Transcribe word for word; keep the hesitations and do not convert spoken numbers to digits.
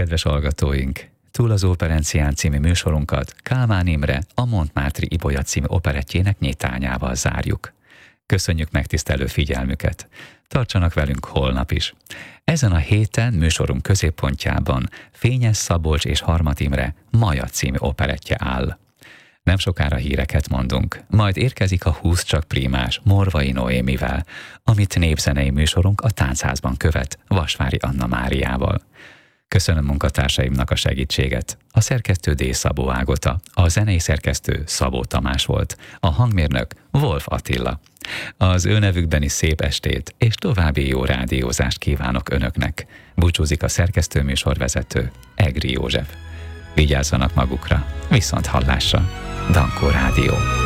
Kedves hallgatóink, Túl az Operencián című műsorunkat Kálmán Imre a Montmartre Ibolya című operettjének nyitányával zárjuk. Köszönjük megtisztelő figyelmüket! Tartsanak velünk holnap is! Ezen a héten műsorunk középpontjában Fényes Szabolcs és Harmat Imre Maja című operettje áll. Nem sokára híreket mondunk, majd érkezik a húsz csak prímás Morvai Noémivel, amit népzenei műsorunk a Táncházban követ Vasvári Anna Máriával. Köszönöm munkatársaimnak a segítséget. A szerkesztő D. Szabó Ágota, a zenei szerkesztő Szabó Tamás volt, a hangmérnök Wolf Attila. Az ő nevükben is szép estét és további jó rádiózást kívánok önöknek. Búcsúzik a szerkesztő műsorvezető Egri József. Vigyázzanak magukra, viszont hallásra. Dankó Rádió.